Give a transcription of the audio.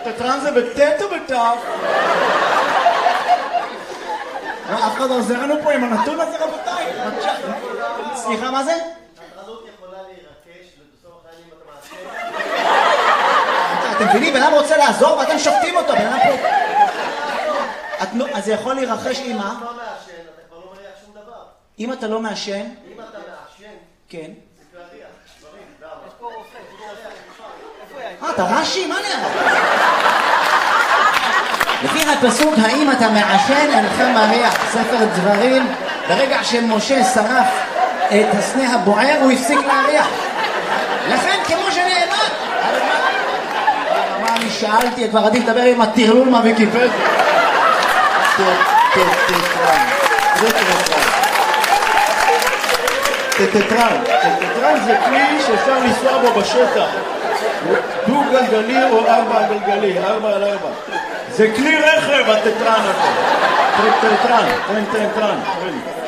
טטרן זה בטט או בטף? אף אחד עוזר לנו פה עם הנתון הזה רבותיי. סליחה, מה זה? הטרדות יכולה להירקש ובסוף החיים אם אתה מעשה. אתם מבינים, בן אדם רוצה לעזור ואתם שופטים אותו, בן אדם פה. אז זה יכול להירחש עם מה? אם אתה לא מעשן, אתה כבר לא מריח שום דבר. אם אתה לא מעשן? אם אתה מעשן, כן. זה כבר ריח, דברים, יש פה רופא, אתה רש"י? מה נראה? לפי הפסוק, האם אתה מעשן אינך מריח, ספר דברים, ברגע שמשה שרף את הסנה הבוער הוא הפסיק להריח. לכן כמו שנאמר, מה אני שאלתי, כבר עדיף לדבר עם הטרלול מהוויקיפדיה. טטרן, זה טטרן. טטרן זה כלי שאפשר לנסוע בו בשטח, דו גלגלי או 4 גלגלי, 4 על 4. זה כלי רכב הטטרן הזה. טטרן.